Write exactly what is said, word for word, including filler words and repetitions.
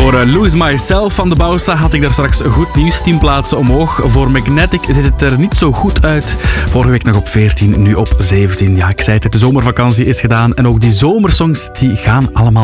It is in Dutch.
Voor uh, Lose Myself van de Bausa had ik daar straks goed nieuws. tien plaatsen omhoog. Voor Magnetic zit het er niet zo goed uit. Vorige week nog op veertien, nu op zeventien. Ja, ik zei het, de zomervakantie is gedaan. En ook die zomersongs die gaan allemaal